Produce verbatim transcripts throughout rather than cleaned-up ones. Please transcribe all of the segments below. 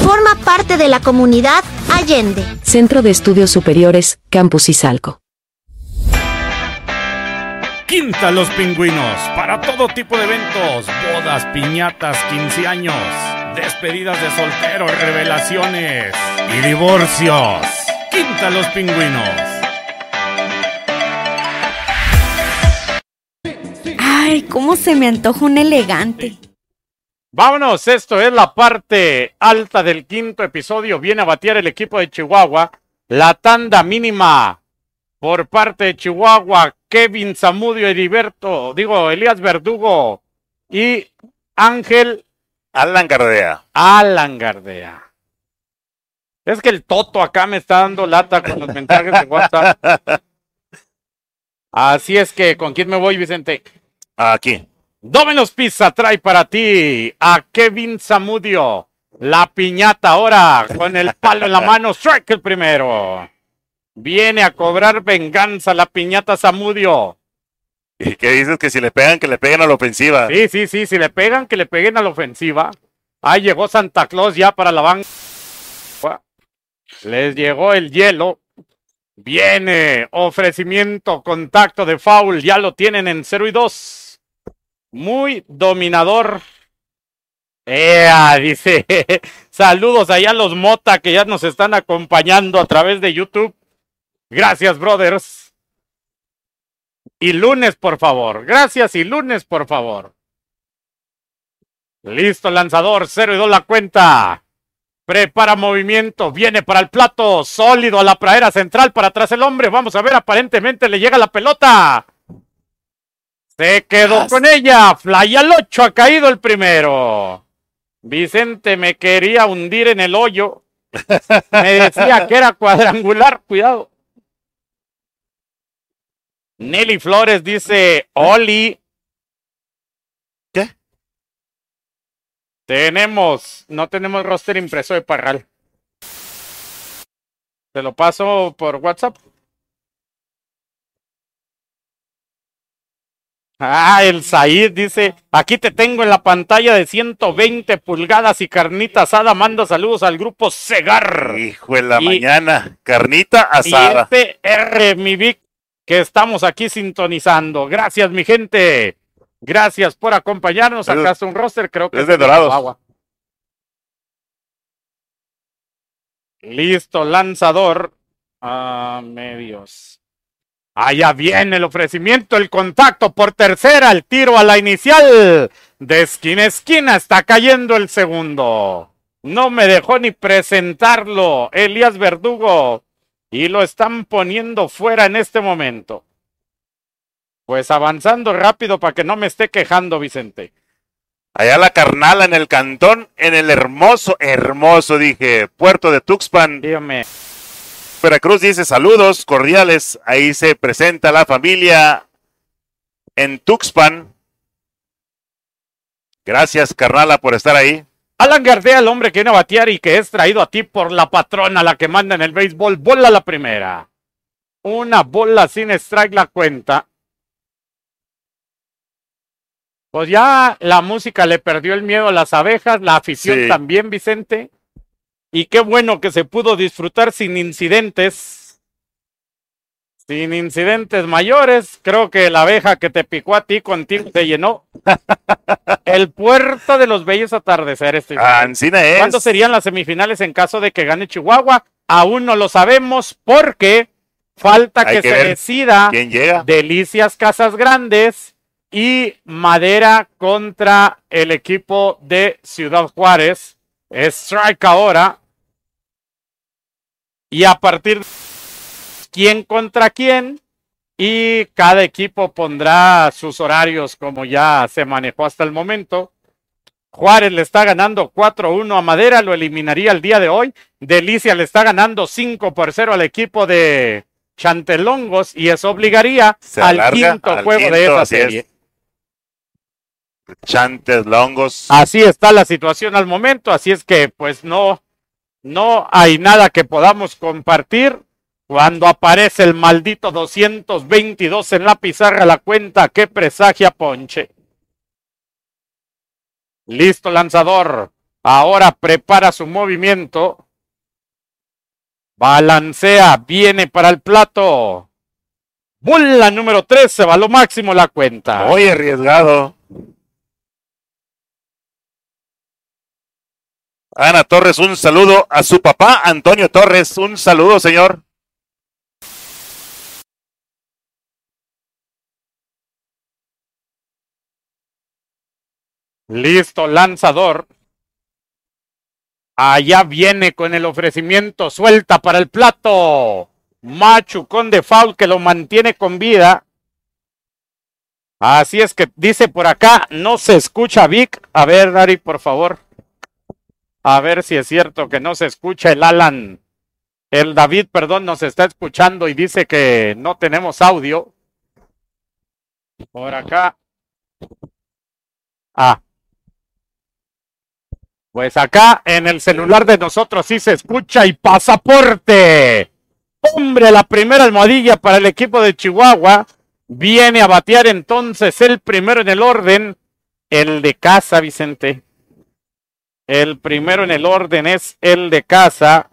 Forma parte de la comunidad Allende. Centro de Estudios Superiores, Campus Izalco. Quinta Los Pingüinos, para todo tipo de eventos, bodas, piñatas, quince años, despedidas de solteros, revelaciones y divorcios. Quinta Los Pingüinos. Ay, cómo se me antoja un elegante. Vámonos, esto es la parte alta del quinto episodio. Viene a batear el equipo de Chihuahua. La tanda mínima por parte de Chihuahua, Kevin Zamudio, Heriberto, digo, Elías Verdugo y Ángel Alan Gardea. Alan Gardea. Es que el Toto acá me está dando lata con los mensajes de WhatsApp. Así es que, ¿con quién me voy, Vicente? Aquí. Domino's Pizza trae para ti a Kevin Zamudio. La piñata ahora con el palo en la mano. Strike el primero. Viene a cobrar venganza la piñata Zamudio. ¿Y qué dices? Que si le pegan, que le peguen a la ofensiva. Sí, sí, sí. Si le pegan, que le peguen a la ofensiva. Ahí llegó Santa Claus ya para la banca. Les llegó el hielo. Viene ofrecimiento, contacto de foul. Ya lo tienen en cero y dos. Muy dominador. ¡Ea! Dice, saludos allá a los Mota que ya nos están acompañando a través de YouTube. Gracias, brothers. Y lunes, por favor. Gracias y lunes, por favor. Listo, lanzador. Cero y dos la cuenta. Prepara movimiento. Viene para el plato. Sólido a la pradera central. Para atrás el hombre. Vamos a ver. Aparentemente le llega la pelota. Se quedó con ella. Fly al ocho. Ha caído el primero. Vicente me quería hundir en el hoyo. Me decía que era cuadrangular. Cuidado. Nelly Flores dice, Oli. ¿Qué? Tenemos, no tenemos roster impreso de Parral. Te lo paso por WhatsApp. Ah, el Said dice, aquí te tengo en la pantalla de ciento veinte pulgadas y carnita asada. Manda saludos al grupo Segar. Hijo de la Y- mañana. Carnita asada. Y este R, mi Vic, que estamos aquí sintonizando. Gracias, mi gente. Gracias por acompañarnos. Es- Acá está un roster, creo que es de Dorados. Chihuahua. Listo, lanzador. A medios. Allá viene el ofrecimiento, el contacto por tercera, el tiro a la inicial. De esquina a esquina está cayendo el segundo. No me dejó ni presentarlo, Elías Verdugo. Y lo están poniendo fuera en este momento. Pues avanzando rápido para que no me esté quejando, Vicente. Allá la carnala en el cantón, en el hermoso, hermoso, dije, puerto de Tuxpan. Dígame. Veracruz dice saludos cordiales. Ahí se presenta la familia en Tuxpan. Gracias, carnala, por estar ahí. Alan Gardea, el hombre que viene a batear y que es traído a ti por la patrona, la que manda en el béisbol. Bola la primera. Una bola sin strike la cuenta. Pues ya la música le perdió el miedo a las abejas, la afición Sí. también, Vicente. Y qué bueno que se pudo disfrutar sin incidentes. Sin incidentes mayores. Creo que la abeja que te picó a ti contigo se llenó. El puerto de los bellos atardeceres. Ancina es. ¿Cuándo serían las semifinales en caso de que gane Chihuahua? Aún no lo sabemos porque falta Hay que, que se ver decida ¿Quién llega? Delicias Casas Grandes y Madera contra el equipo de Ciudad Juárez. Strike ahora. Y a partir de quién contra quién. Y cada equipo pondrá sus horarios como ya se manejó hasta el momento. Juárez le está ganando cuatro uno a Madera, lo eliminaría el día de hoy. Delicia le está ganando cinco por cero al equipo de Chantelongos y eso obligaría Se al alarga quinto al juego de quinto, esa así es. serie. Chantes Longos. Así está la situación al momento, así es que pues no, no hay nada que podamos compartir. Cuando aparece el maldito doscientos veintidós en la pizarra, la cuenta que presagia ponche. Listo, lanzador. Ahora prepara su movimiento. Balancea, viene para el plato. Bola número tres, se va a lo máximo la cuenta. Muy arriesgado. Ana Torres, un saludo a su papá, Antonio Torres. Un saludo, señor. Listo, lanzador. Allá viene con el ofrecimiento, suelta para el plato. Machucón de foul que lo mantiene con vida. Así es que dice por acá, no se escucha Vic. A ver, Dari, por favor. A ver si es cierto que no se escucha el Alan. El David, perdón, nos está escuchando y dice que no tenemos audio. Por acá. Ah. Pues acá en el celular de nosotros sí se escucha y pasaporte. Hombre, la primera almohadilla para el equipo de Chihuahua. Viene a batear entonces el primero en el orden. El de casa, Vicente. El primero en el orden es el de casa.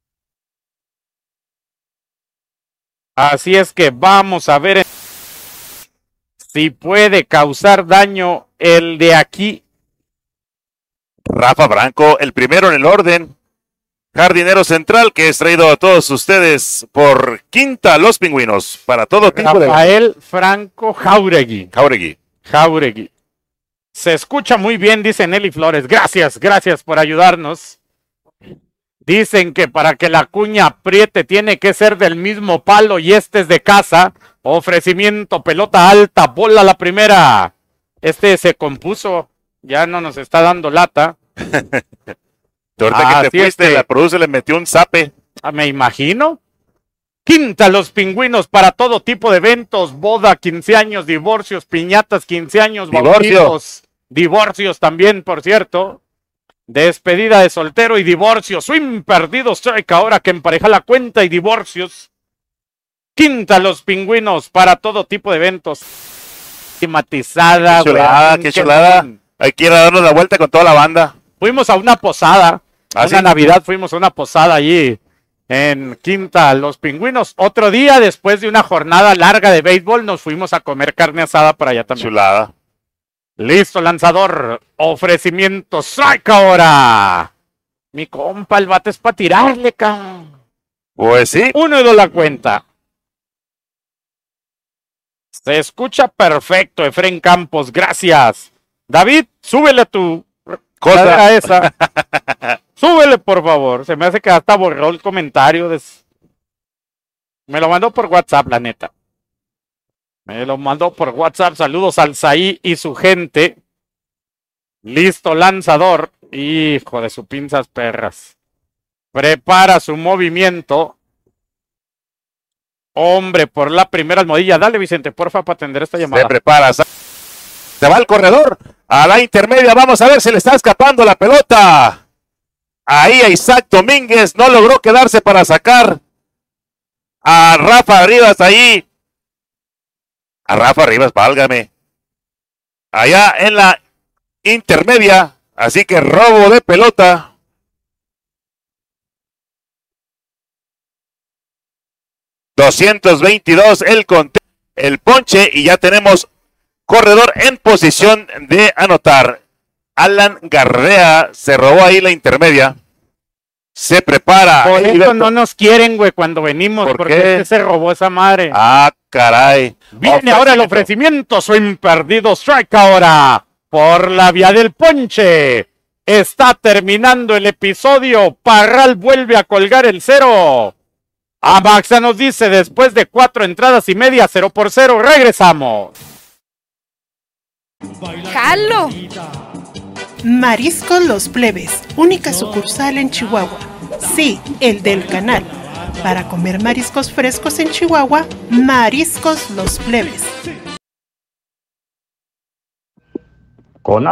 Así es que vamos a ver si puede causar daño el de aquí. Rafa Branco, el primero en el orden. Jardinero central que es traído a todos ustedes por Quinta Los Pingüinos. Para todo tipo de... Rafael Franco Jauregui. Jauregui. Jauregui. Se escucha muy bien, dice Nelly Flores. Gracias, gracias por ayudarnos. Dicen que para que la cuña apriete tiene que ser del mismo palo y este es de casa. Ofrecimiento, pelota alta, bola la primera. Este se compuso, ya no nos está dando lata. Ahorita Ah, que te sí, fuiste, este- la produce le metió un zape. Ah, me imagino. Quinta Los Pingüinos para todo tipo de eventos, boda, quince años, divorcios, piñatas, quince años, Divorcio. bautizos, divorcios también, por cierto. Despedida de soltero y divorcio. Swing perdido, strike ahora que empareja la cuenta y divorcios. Quinta Los Pingüinos para todo tipo de eventos. Climatizada, Qué chulada, güey, qué qué chulada. bien. Hay que ir a darnos la vuelta con toda la banda. Fuimos a una posada, ¿Ah, una sí? Navidad, fuimos a una posada allí en Quinta Los Pingüinos. Otro día, después de una jornada larga de béisbol, nos fuimos a comer carne asada para allá también. Chulada. Listo, lanzador. Ofrecimiento, strike ahora. Mi compa, el bate es para tirarle, cabrón. Pues sí. Uno y dos la cuenta. Se escucha perfecto, Efren Campos, gracias. David, súbele tu Cosa. cosa esa. Súbele, por favor. Se me hace que hasta borró el comentario. De... Me lo mandó por WhatsApp, la neta. Me lo mandó por WhatsApp. Saludos al Saí y su gente. Listo, lanzador. Hijo de sus pinzas perras. Prepara su movimiento. Hombre, por la primera almohadilla. Dale, Vicente, porfa, para atender esta llamada. Se prepara. Se va al corredor. A la intermedia. Vamos a ver si le está escapando la pelota. Ahí a Isaac Domínguez. No logró quedarse para sacar a Rafa Rivas ahí. A Rafa Rivas, válgame. Allá en la intermedia. Así que robo de pelota. doscientos veintidós el conte, el ponche y ya tenemos corredor en posición de anotar. Alan Garrea se robó ahí la intermedia. Se prepara. Por eso Heriberto. no nos quieren, güey, cuando venimos, ¿Por porque qué? este se robó esa madre. Ah, caray. Viene ahora el ofrecimiento, swing perdido, strike ahora, por la vía del ponche. Está terminando el episodio, Parral vuelve a colgar el cero. Amaxa nos dice, después de cuatro entradas y media, cero por cero, regresamos. ¡Jalo! Mariscos Los Plebes, única sucursal en Chihuahua. Sí, el del canal. Para comer mariscos frescos en Chihuahua, Mariscos Los Plebes. Con